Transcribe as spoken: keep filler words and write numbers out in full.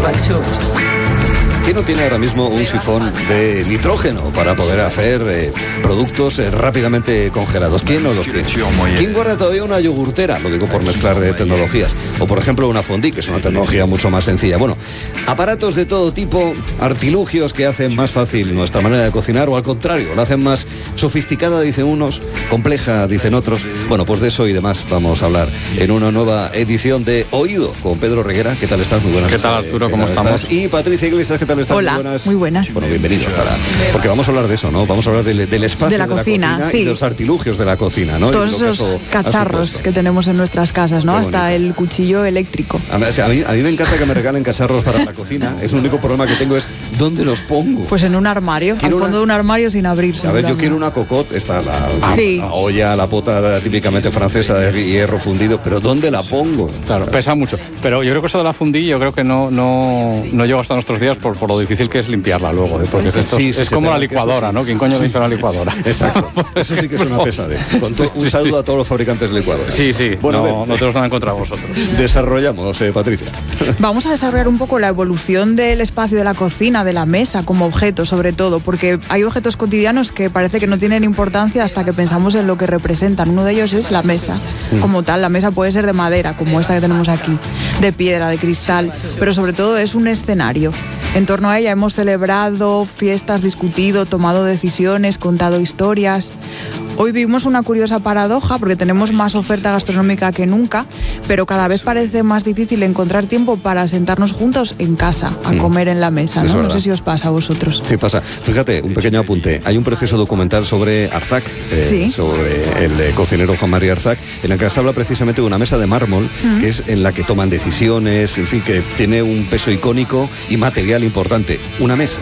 ¿Quién no tiene ahora mismo un sifón de nitrógeno para poder hacer eh, productos eh, rápidamente congelados? ¿Quién no los tiene? ¿Quién guarda todavía una yogurtera? Lo digo por mezclar de tecnologías. O por ejemplo una fondue, que es una tecnología mucho más sencilla. Bueno, aparatos de todo tipo, artilugios que hacen más fácil nuestra manera de cocinar, o al contrario, la hacen más sofisticada, dicen unos, compleja, dicen otros. Bueno, pues de eso y demás vamos a hablar en una nueva edición de Oído con Pedro Reguera. ¿Qué tal estás? Muy buenas. ¿Qué tal, Arturo? Eh, ¿Cómo ¿qué estamos? Estás? Y Patricia Iglesias, ¿qué tal estás? Hola, muy buenas. Muy buenas. Bueno, bienvenidos para, porque vamos a hablar de eso, ¿no? Vamos a hablar del, del espacio de la de cocina, la cocina sí. y de los artilugios de la cocina, ¿no? Todos esos cacharros que tenemos en nuestras casas, ¿no? Hasta el cuchillo eléctrico. A mí, o sea, a, mí, a mí me encanta que me regalen cacharros para la cocina. Es el único problema que tengo es ¿dónde los pongo? Pues en un armario, al fondo una... de un armario sin abrirse. A ver, yo quiero una cocotte, esta la, la, sí. la olla, la pota típicamente francesa de hierro fundido, pero ¿dónde la pongo? Claro, pesa mucho. Pero yo creo que eso de la fundí, yo creo que no no no llega hasta nuestros días por, por lo difícil que es limpiarla luego, ¿eh? Porque sí, esto sí, sí, es como la licuadora, ¿no? ¿Quién coño sí. limpia la licuadora? Exacto. Eso sí que es una pesadez. Con to, un saludo a todos los fabricantes de licuadoras. Sí, sí. Bueno, no, no te los van a encontrar vosotros. Desarrollamos, eh, Patricia. Vamos a desarrollar un poco la evolución del espacio de la cocina, de la mesa como objeto, sobre todo, porque hay objetos cotidianos que parece que no tienen importancia hasta que pensamos en lo que representan. Uno de ellos es la mesa, mm. como tal. La mesa puede ser de madera, como esta que tenemos aquí, de piedra, de cristal, pero sobre todo es un escenario. En torno a ella hemos celebrado fiestas, discutido, tomado decisiones, contado historias. Hoy vivimos una curiosa paradoja porque tenemos más oferta gastronómica que nunca, pero cada vez parece más difícil encontrar tiempo para sentarnos juntos en casa, a comer en la mesa, ¿no? No sé si os pasa a vosotros. Sí, pasa. Fíjate, un pequeño apunte. Hay un precioso documental sobre Arzac, eh, ¿sí? sobre el eh, cocinero Juan María Arzac, en el que se habla precisamente de una mesa de mármol, uh-huh. que es en la que toman decisiones, en fin, que tiene un peso icónico y material importante. Una mesa.